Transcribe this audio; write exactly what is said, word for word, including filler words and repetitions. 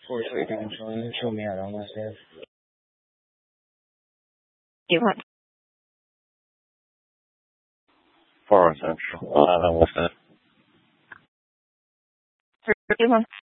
For sure, you can show me, show me around myself. You want? For central. Uh, what's that? You want?